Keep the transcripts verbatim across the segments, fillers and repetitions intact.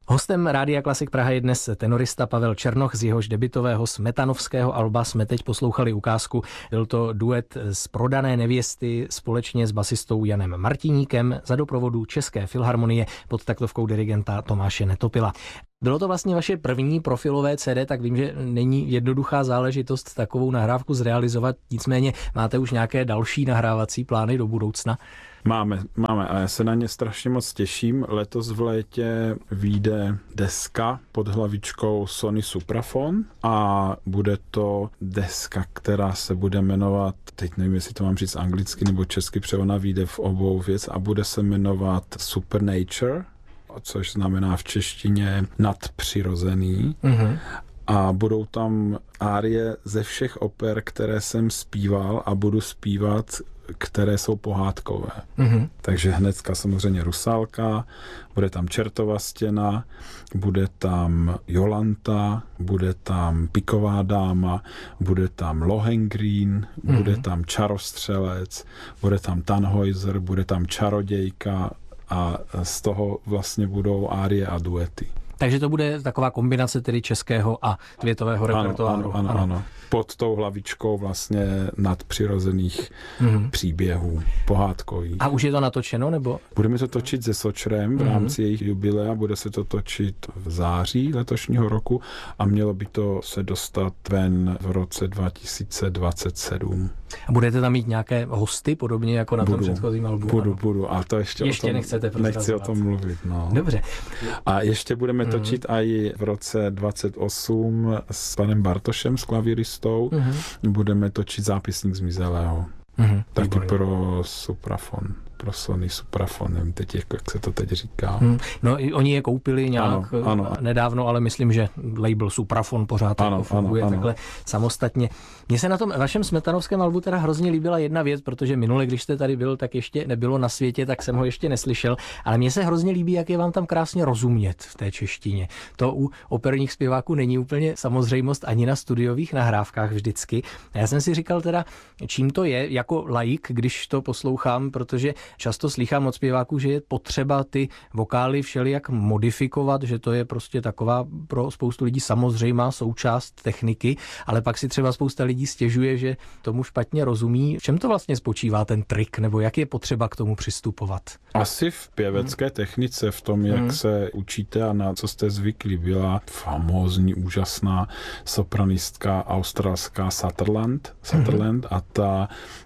Hostem Rádia Klasik Praha je dnes tenorista Pavel Černoch, z jehož debutového smetanovského alba jsme teď poslouchali ukázku. Byl to duet z Prodané nevěsty společně s basistou Janem Martiníkem za doprovodu České filharmonie pod taktovkou dirigenta Tomáše Netopila. Bylo to vlastně vaše první profilové C D, tak vím, že není jednoduchá záležitost takovou nahrávku zrealizovat, nicméně máte už nějaké další nahrávací plány do budoucna? Máme, máme a já se na ně strašně moc těším. Letos v létě vyjde deska pod hlavičkou Sony Supraphon a bude to deska, která se bude jmenovat, teď nevím, jestli to mám říct anglicky nebo česky, protože ona vyjde v obou věc a bude se jmenovat Supernature, což znamená v češtině nadpřirozený. Mm-hmm. A budou tam árie ze všech oper, které jsem zpíval a budu zpívat, které jsou pohádkové. Mm-hmm. Takže hnedka samozřejmě Rusálka, bude tam Čertova stěna, bude tam Jolanta, bude tam Piková dáma, bude tam Lohengrin, mm-hmm. bude tam Čarostřelec, bude tam Tannhäuser, bude tam Čarodějka a z toho vlastně budou árie a duety. Takže to bude taková kombinace tedy českého a světového repertoáru. Ano, ano, ano, ano. Pod tou hlavičkou vlastně nadpřirozených mm-hmm. příběhů, pohádkových. A už je to natočeno, nebo? Budeme to točit se Sočrem v rámci mm-hmm. jejich jubilea, bude se to točit v září letošního roku a mělo by to se dostat ven v roce dva tisíce dvacet sedm. A budete tam mít nějaké hosty, podobně jako na budu, tom předchozím albu? Budu, budu. A to ještě, ještě o tom, nechcete nechci o tom mluvit. No. Dobře. A ještě budeme mm-hmm. točit i v roce dvacet osm s panem Bartošem, s klavíristou. Mm-hmm. Budeme točit zápisník zmizelého. Mm-hmm. Taky pro Supraphon. Pro Sony Supraphon, nevím teď, jak, jak se to teď říká. Hmm. No oni je koupili nějak ano, ano. nedávno, ale myslím, že label Supraphon pořád ano, jako funguje ano, takhle ano. samostatně. Mně se na tom vašem smetanovském albu teda hrozně líbila jedna věc, protože minule, když jste tady byl, tak ještě nebylo na světě, tak jsem ho ještě neslyšel, ale mně se hrozně líbí, jak je vám tam krásně rozumět v té češtině. To u operních zpěváků není úplně samozřejmost ani na studiových nahrávkách vždycky. A já jsem si říkal teda, čím to je jako laik, když to poslouchám, protože často slýchám od zpěváků, že je potřeba ty vokály všelijak modifikovat, že to je prostě taková pro spoustu lidí samozřejmá součást techniky, ale pak si třeba spousta lidí stěžuje, že tomu špatně rozumí. V čem to vlastně spočívá ten trik, nebo jak je potřeba k tomu přistupovat? Asi v pěvecké hmm. technice, v tom, jak hmm. se učíte a na co jste zvyklí. Byla famózní, úžasná sopranistka australská Sutherland, Sutherland hmm. a ta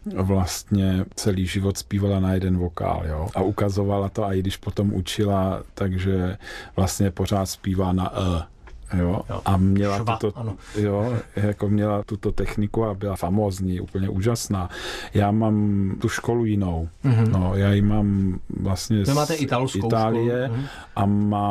vlastně celý život zpívala na jeden vokál, jo. A ukazovala to, a i když potom učila, takže vlastně pořád zpívá na e. Jo, jo. A měla Šva, tuto, jo, jako měla tuto techniku a byla famózní, úplně úžasná. Já mám tu školu jinou. Mm-hmm. No, já ji mám vlastně z máte italskou Itálie školu. A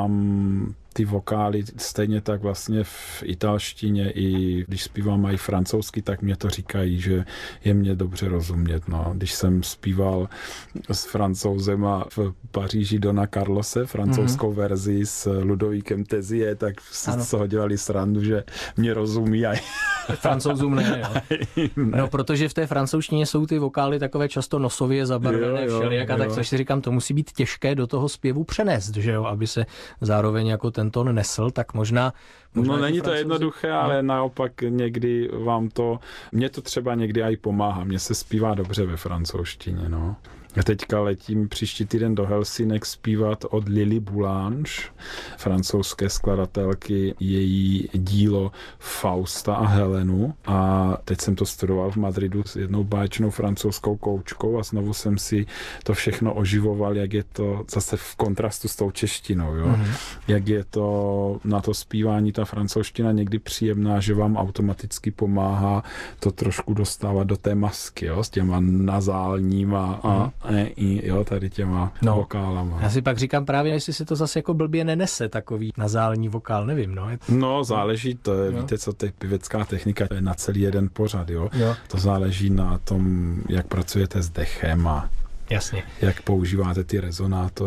mám ty vokály stejně tak vlastně v italštině, i když zpívám mají francouzsky, tak mě to říkají, že je mě dobře rozumět. No. Když jsem zpíval s Francouzem a v Paříži Dona Carlose, francouzskou mm-hmm. verzi s Ludovíkem Tezie, tak si z toho dělali srandu, že mě rozumí. A... Francouzům ne, jo. ne. No, protože v té francouzštině jsou ty vokály takové často nosově zabarvené všelijak, a tak což si říkám, to musí být těžké do toho zpěvu přenést, že jo, aby se zároveň jako ten tón nesl, tak možná... možná no není to jednoduché, ale naopak někdy vám to, mně to třeba někdy i pomáhá, mně se zpívá dobře ve francouzštině, no. A teďka letím příští týden do Helsinek zpívat od Lily Boulange, francouzské skladatelky, její dílo Fausta a Helenu. A teď jsem to studoval v Madridu s jednou báječnou francouzskou koučkou a znovu jsem si to všechno oživoval, jak je to zase v kontrastu s tou češtinou, jo? Mm-hmm. Jak je to na to zpívání ta francouzština někdy příjemná, že vám automaticky pomáhá to trošku dostávat do té masky, jo? S těma nazálníma a ne, i, jo, tady těma no. vokálama. Já si pak říkám právě, jestli se to zase jako blbě nenese, takový nazální vokál, nevím, no. No, záleží, to je, víte co, to je pěvecká technika, to je na celý jeden pořad, jo. jo. To záleží na tom, jak pracujete s dechem a jasně. jak používáte ty rezonátory.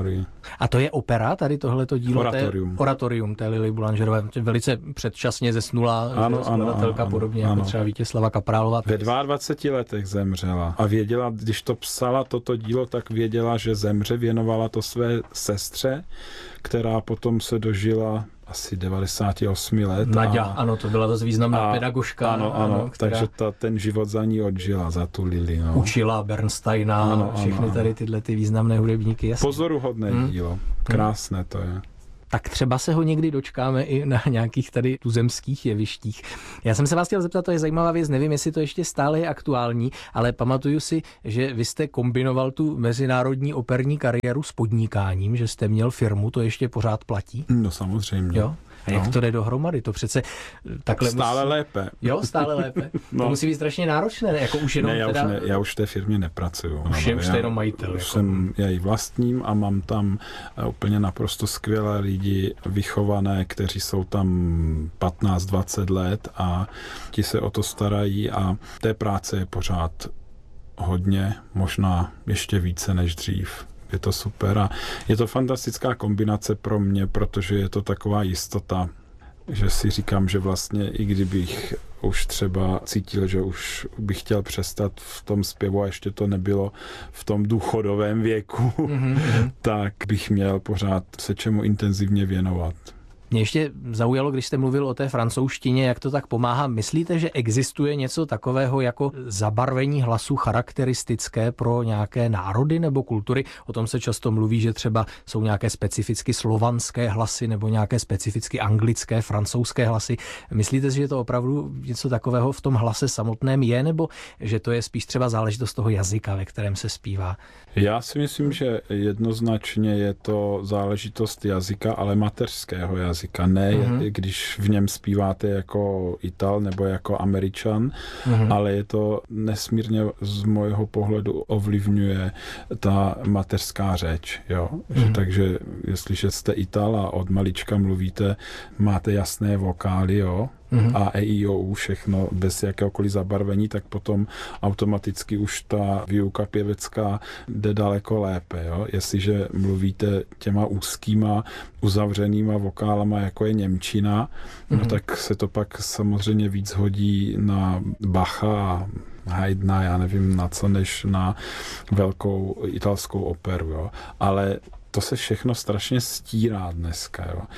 A to je opera, tady tohleto dílo? Oratorium. Té, oratorium té Lily Boulangerové, velice předčasně zesnula skladatelka, podobně ano, jako třeba Vítězslava Kaprálová. Ve dvaceti dvou letech zemřela a věděla, když to psala toto dílo, tak věděla, že zemře, věnovala to své sestře, která potom se dožila asi devadesát osm let. Naďa, a, ano, to byla dost významná a, pedagožka. Ano, ano, ano která takže ta, ten život za ní odžila, za tu Lily. No. Učila Bernsteina, ano, všechny ano, tady tyhle ty významné hudebníky. Jasně. Pozoruhodné hmm. dílo, krásné to je. Tak třeba se ho někdy dočkáme i na nějakých tady tuzemských jevištích. Já jsem se vás chtěl zeptat, to je zajímavá věc, nevím, jestli to ještě stále je aktuální, ale pamatuju si, že vy jste kombinoval tu mezinárodní operní kariéru s podnikáním, že jste měl firmu, to ještě pořád platí? No samozřejmě. Jo? A jak no. to jde dohromady? To přece takhle stále musí... lépe. Jo, stále lépe. No. To musí být strašně náročné, ne? Jako už jenom ne, já, teda... už ne, já už v té firmě nepracuju. Už, je, už jste jenom majitel. Už jako... jsem já ji vlastním a mám tam úplně naprosto skvělé lidi vychované, kteří jsou tam patnáct dvacet let a ti se o to starají a té práce je pořád hodně, možná ještě více než dřív. Je to super a je to fantastická kombinace pro mě, protože je to taková jistota, že si říkám, že vlastně i kdybych už třeba cítil, že už bych chtěl přestat v tom zpěvu a ještě to nebylo v tom důchodovém věku, mm-hmm. tak bych měl pořád se čemu intenzivně věnovat. Mě ještě zaujalo, když jste mluvil o té francouzštině, jak to tak pomáhá. Myslíte, že existuje něco takového jako zabarvení hlasu charakteristické pro nějaké národy nebo kultury? O tom se často mluví, že třeba jsou nějaké specificky slovanské hlasy nebo nějaké specificky anglické, francouzské hlasy. Myslíte si, že to opravdu něco takového v tom hlase samotném je, nebo že to je spíš třeba záležitost toho jazyka, ve kterém se zpívá? Já si myslím, že jednoznačně je to záležitost jazyka, ale mateřského jazyka. Ne, mm-hmm. když v něm zpíváte jako Ital nebo jako Američan, mm-hmm. ale je to nesmírně z mojho pohledu ovlivňuje ta mateřská řeč. Jo? Mm-hmm. Že, takže jestliže jste Ital a od malička mluvíte, máte jasné vokály, jo? Mm-hmm. a E, I, O, U, všechno bez jakéhokoliv zabarvení, tak potom automaticky už ta výuka pěvecká jde daleko lépe. Jo? Jestliže mluvíte těma úzkýma, uzavřenýma vokálama, jako je němčina, mm-hmm. no tak se to pak samozřejmě víc hodí na Bacha a Haydna, já nevím na co, než na velkou italskou operu. Jo? Ale to se všechno strašně stírá dneska, jo?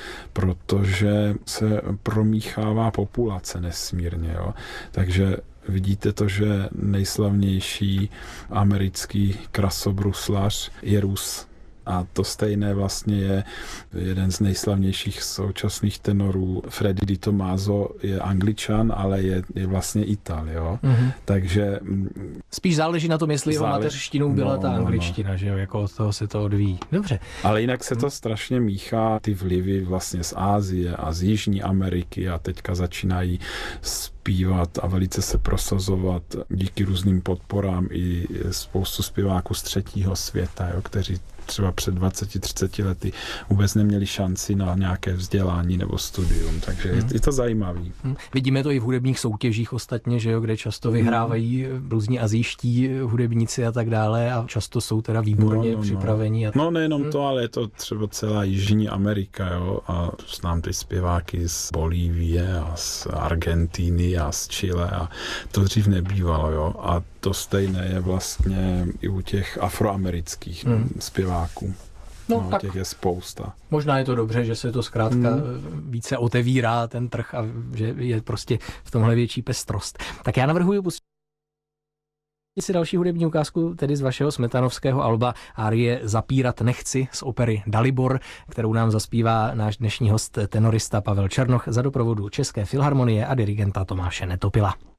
Protože se promíchává populace nesmírně. Jo? Takže vidíte to, že nejslavnější americký krasobruslař je Rus. A to stejné vlastně je jeden z nejslavnějších současných tenorů. Freddie Di Tomaso je Angličan, ale je, je vlastně Ital, jo. Mm-hmm. Takže... Spíš záleží na tom, jestli zále... jeho mateřštinou byla no, ta angličtina, no, no. že jo, jako od toho se to odvíjí. Dobře. Ale jinak se to strašně míchá, ty vlivy vlastně z Asie a z Jižní Ameriky a teďka začínají zpívat a velice se prosazovat díky různým podporám i spoustu zpěváků z třetího světa, jo, kteří třeba před dvaceti třiceti lety vůbec neměli šanci na nějaké vzdělání nebo studium, takže hmm. je to zajímavý. Hmm. Vidíme to i v hudebních soutěžích ostatně, že jo, kde často vyhrávají hmm. různí asijští hudebníci a tak dále a často jsou teda výborně no, no, připraveni. No. no nejenom hmm. to, ale je to třeba celá Jižní Amerika, jo, a znám ty zpěváky z Bolívie a z Argentíny a z Chile a to dřív nebývalo, jo, a to stejné je vlastně i u těch afroamerických hmm. zpěváků. No, no tak těch je spousta. Možná je to dobře, že se to zkrátka hmm. více otevírá ten trh a že je prostě v tomhle větší pestrost. Tak já navrhuji pustit si další hudební ukázku, tedy z vašeho smetanovského alba árie Zapírat nechci z opery Dalibor, kterou nám zaspívá náš dnešní host tenorista Pavel Černoch za doprovodu České filharmonie a dirigenta Tomáše Netopila.